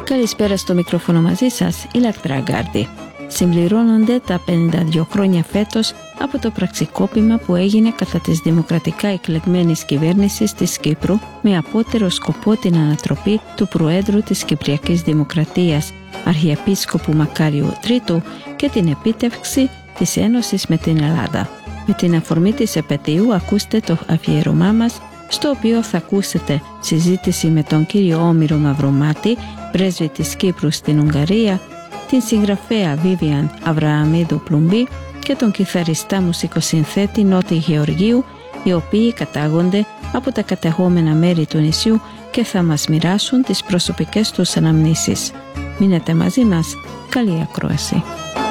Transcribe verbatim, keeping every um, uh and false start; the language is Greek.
Καλησπέρα, στο μικρόφωνο μαζί σας, η Λακτρά Γκάρντι. Συμπληρώνονται τα πενήντα δύο χρόνια φέτος από το πραξικόπημα που έγινε κατά της δημοκρατικά εκλεγμένης κυβέρνησης της Κύπρου με απότερο σκοπό την ανατροπή του Προέδρου της Κυπριακής Δημοκρατίας, Αρχιεπίσκοπου Μακάριου Τρίτου, και την επίτευξη της Ένωσης με την Ελλάδα. Με την αφορμή της επετείου ακούστε το αφιέρωμά μας, στο οποίο θα ακούσετε συζήτηση με τον κύριο Όμηρο Μαυρομάτη, πρέσβη της Κύπρου στην Ουγγαρία, την συγγραφέα Βίβιαν Αβρααμίδου Πλουμπή και τον κιθαριστά μουσικοσυνθέτη Νότι Γεωργίου, οι οποίοι κατάγονται από τα κατεχόμενα μέρη του νησιού και θα μας μοιράσουν τις προσωπικές τους αναμνήσεις. Μείνετε μαζί μας. Καλή ακρόαση.